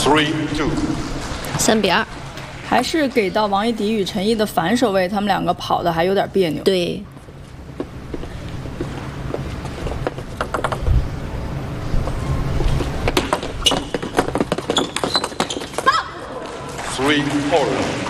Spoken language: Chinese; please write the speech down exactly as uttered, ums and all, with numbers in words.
Three two， 三比二。 还是给到王艺迪与陈毅的反手位，他们两个跑的还有点别扭。 对。 Three four。